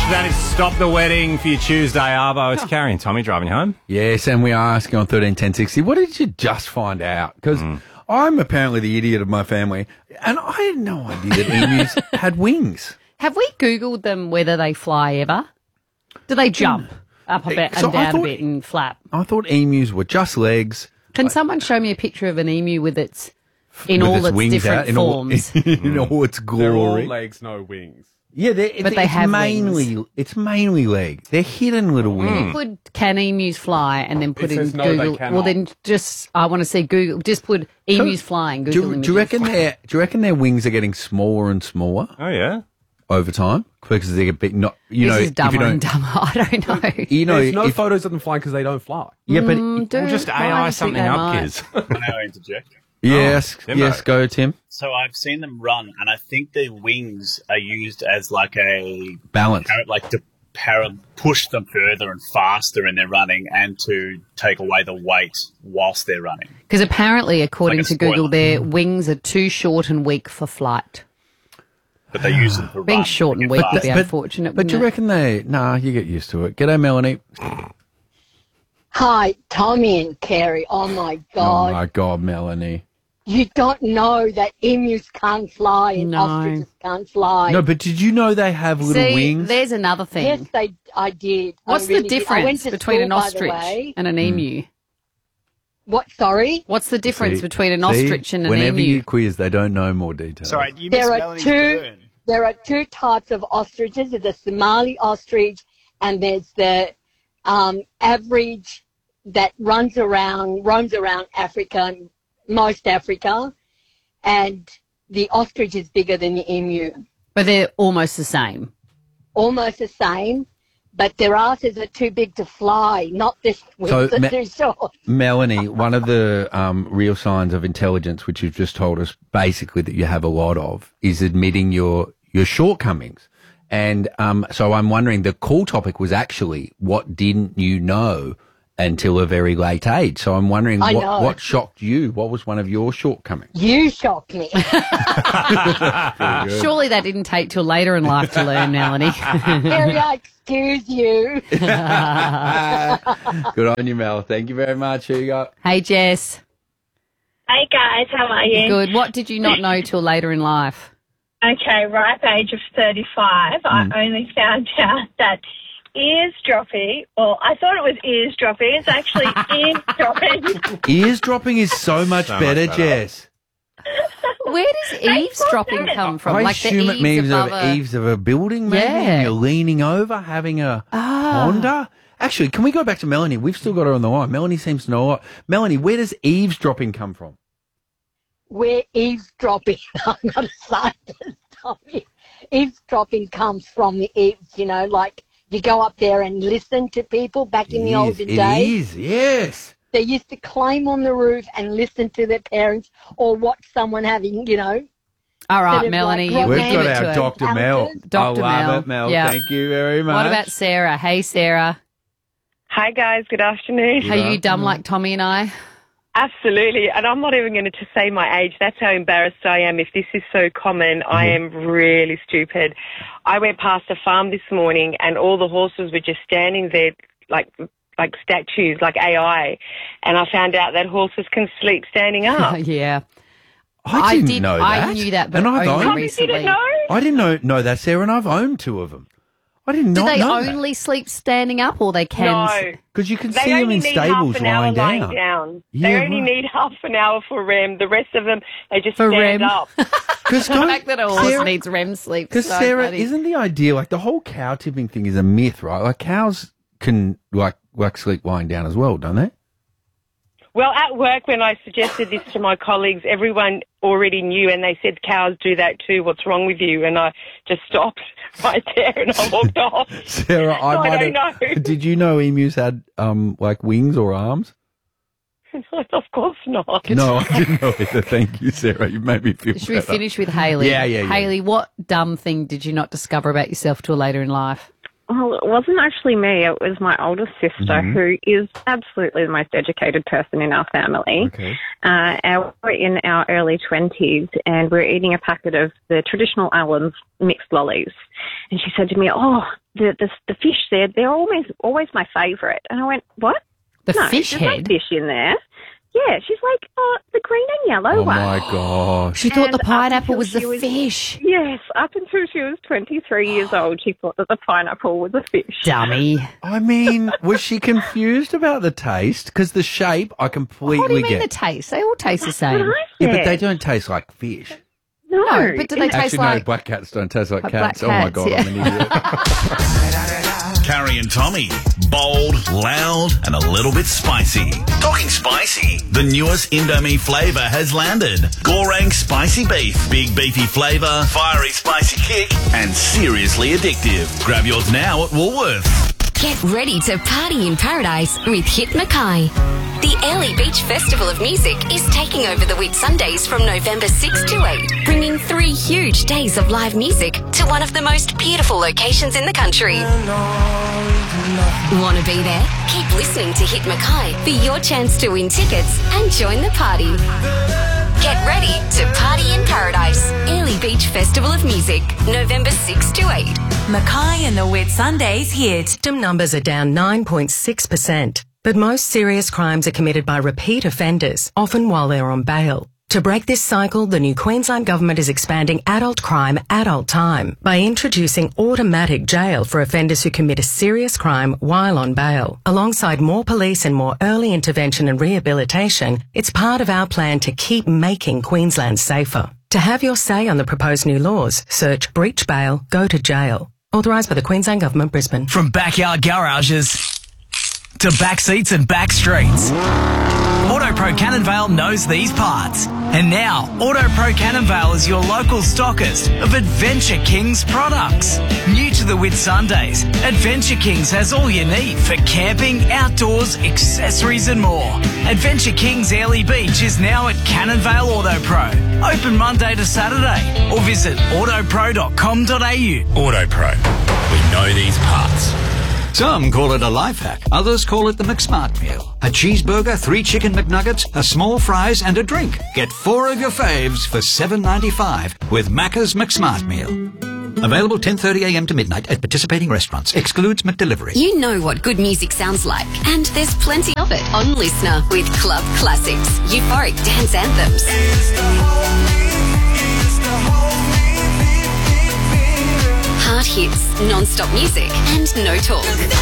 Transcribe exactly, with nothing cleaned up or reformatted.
That is Stop the Wedding for your Tuesday, Arvo. It's Carrie and Tommy driving you home. Yes, and we are asking on thirteen ten sixty, what did you just find out? Because mm. I'm apparently the idiot of my family, and I had no idea that emus had wings. Have we Googled them whether they fly ever? Do they jump mm. up a bit so and down thought, a bit and flap? I thought emus were just legs. Can like, someone show me a picture of an emu with its in with all its, its wings different out, in forms? All, in all its glory. They're all legs, no wings. Yeah, they're, but it's, they it's have mainly wings. It's mainly legs. They're hidden little wings. Could can emus fly and then put it in says no, Google? they cannot. Well, then just I want to see Google. Just put emus so, flying. Google do, images. do you reckon their Do you reckon their wings are getting smaller and smaller? Oh yeah, over time because they get big. Not you this know, is dumber if you don't, and dumber. I don't know. You know, there's no if, photos of them flying because they don't fly. Yeah, but mm, we'll just A I something up, kids. Can I interject? Yes, oh, yes, go, Tim. So I've seen them run, and I think their wings are used as like a balance, like to para- push them further and faster in their running, and to take away the weight whilst they're running. Because apparently, according like to Google, their wings are too short and weak for flight. But they use them for being run, short and weak would be but, unfortunate. But do you it? reckon they? Nah, you get used to it. G'day, Melanie. Hi, Tommy and Carrie. Oh my God! Oh my God, Melanie. You don't know that emus can't fly and no. ostriches can't fly. No, but did you know they have little See, wings? There's another thing. Yes, they. I did. What's I really the did. I went difference to between school, an by the ostrich way. and an emu? What? Sorry. What's the difference See, between an see, ostrich and an whenever emu? you quiz, they don't know more details. Sorry, you there missed are Melanie's two. burn. There are two types of ostriches. There's the Somali ostrich, and there's the um, average that runs around, roams around Africa, most Africa. And the ostrich is bigger than the emu. But they're almost the same. Almost the same, but their asses are too big to fly, not this So, wings are Me- too short. Melanie, one of the um, real signs of intelligence, which you've just told us basically that you have a lot of, is admitting your, your shortcomings. And um, so I'm wondering, the call topic was actually, what didn't you know until a very late age? So I'm wondering, I what, know. what shocked you? What was one of your shortcomings? You shock me. Surely that didn't take till later in life to learn, Melanie. Harry, I excuse you. Good on you, Mel. Thank you very much. Who you got? Hey, Jess. Hey guys, how are you? Good. What did you not know till later in life? Okay, ripe age of thirty-five, mm. I only found out that eavesdropping, or I thought it was eavesdropping, it's actually eavesdropping. Eavesdropping is so much So better, much better. Jess. Where does eavesdropping come from? I like assume the it means above of a... eaves of a building, maybe, Yeah. and you're leaning over, having a Ah. Honda. Actually, can we go back to Melanie? We've still got her on the line. Melanie seems to know a lot. Melanie, where does eavesdropping come from? We're eavesdropping. I'm not a scientist, Tommy. Eavesdropping comes from the eaves, you know, like you go up there and listen to people back in It the is, olden it days. is, yes. They used to climb on the roof and listen to their parents or watch someone having, you know. All right, sort of Melanie, like you We've give got it to our her. Doctor Mel. Doctor I love Mel. it, Mel. Yeah. Thank you very much. What about Sarah? Hey, Sarah. Hi guys, good afternoon. Are you dumb like Tommy and I? Absolutely, and I'm not even going to say my age. That's how embarrassed I am. If this is so common, mm-hmm. I am really stupid. I went past a farm this morning and all the horses were just standing there like like statues, like A I, and I found out that horses can sleep standing up. Yeah. I didn't did, know that. I knew that, but and I've only owned, recently. You didn't know? I didn't know, know that, Sarah, and I've owned two of them. I did Do not they know only sleep standing up, or they can? No. because you can They see them only in need stables half an hour lying down. lying down. Yeah, they only right. need half an hour for R E M. The rest of them, they just For stand R E M. up. Because The fact that a horse needs R E M sleep. Because so Sarah, funny. isn't the idea like the whole cow tipping thing is a myth, right? Like cows can like like sleep lying down as well, don't they? Well, at work, when I suggested this to my colleagues, everyone already knew, and they said cows do that too. What's wrong with you? And I just stopped right there and I walked off. Sarah, I So I might don't have, know. Did you know emus had um like wings or arms? Of course not. No, I didn't know either. Thank you, Sarah. You made me feel Should we better. finish with Hayley? Yeah, yeah, yeah. Hayley, what dumb thing did you not discover about yourself till later in life? Oh, Well, it wasn't actually me. It was my older sister, Mhm. who is absolutely the most educated person in our family. Okay. Uh, and we're in our early twenties, and we're eating a packet of the traditional Allen's mixed lollies. And she said to me, "Oh, the the, the fish there, they're always always my favourite." And I went, "What? The no, fish there's no head? fish in there." Yeah, she's like, "Oh, the green and yellow Oh one." my gosh. She thought And the up pineapple until was the she was- fish. Yes, up until she was twenty-three years old, she thought that the pineapple was a fish. Dummy. I mean, was she confused about the taste? Because the shape, I completely What do you mean get. the taste? They all taste the That's what same. I Yeah, but said. they don't taste like fish. No, No, but do they taste Actually, no, like... black cats don't taste like like cats. black Oh my cats, god, yeah. I'm an idiot. Carrie and Tommy. Bold, loud, and a little bit spicy. Talking spicy, the newest Indomie flavour has landed. Goreng spicy beef, big beefy flavour, fiery spicy kick, and seriously addictive. Grab yours now at Woolworths. Get ready to party in paradise with Hit Mackay. The Early Beach Festival of Music is taking over the Whitsundays from November sixth to eighth, bringing three huge days of live music to one of the most beautiful locations in the country. Want to be there? Keep listening to Hit Mackay for your chance to win tickets and join the party. Get ready to party in paradise. Early Beach Festival of Music, November sixth to eighth. Mackay and the Whitsundays hit. Victim numbers are down nine point six percent, but most serious crimes are committed by repeat offenders, often while they're on bail. To break this cycle, the new Queensland Government is expanding adult crime, adult time by introducing automatic jail for offenders who commit a serious crime while on bail. Alongside more police and more early intervention and rehabilitation, it's part of our plan to keep making Queensland safer. To have your say on the proposed new laws, search breach bail, go to jail. Authorised by the Queensland Government, Brisbane. From backyard garages to back seats and back streets, AutoPro Cannonvale knows these parts. And now, AutoPro Cannonvale is your local stockist of Adventure Kings products. New to the Whitsundays, Adventure Kings has all you need for camping, outdoors, accessories and more. Adventure Kings Early Beach is now at Cannonvale AutoPro. Open Monday to Saturday or visit autopro dot com dot a u. AutoPro. We know these parts. Some call it a life hack. Others call it the McSmart meal. A cheeseburger, three chicken McNuggets, a small fries, and a drink. Get four of your faves for seven ninety-five with Macca's McSmart meal. Available ten thirty a m to midnight at participating restaurants. Excludes McDelivery. You know what good music sounds like, and there's plenty of it on Listener with Club Classics, euphoric dance anthems, hard hits, non-stop music, and no talk.